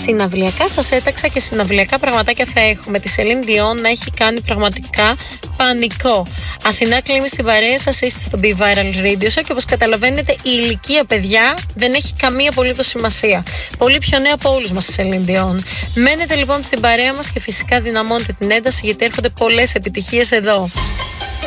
συναυλιακά σας έταξα και συναυλιακά πραγματάκια θα έχουμε. Τη Celine Dion να έχει κάνει πραγματικά πανικό. Αθηνά Κλίμη στην παρέα σας, είστε στο Be Viral Radio Show και όπως καταλαβαίνετε η ηλικία, παιδιά, δεν έχει καμία απολύτως σημασία. Πολύ πιο νέα από όλους μας η Celine Dion. Μένετε λοιπόν στην παρέα μας και φυσικά δυναμώνετε την ένταση γιατί έρχονται πολλές επιτυχίες εδώ.